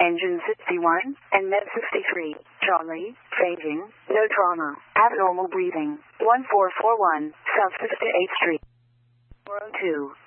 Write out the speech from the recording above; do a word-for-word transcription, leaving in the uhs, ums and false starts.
Engine sixty-one, and Med sixty-three, Charlie, phasing, no trauma, abnormal breathing, one four four one, South fifty-eighth Street. four oh two.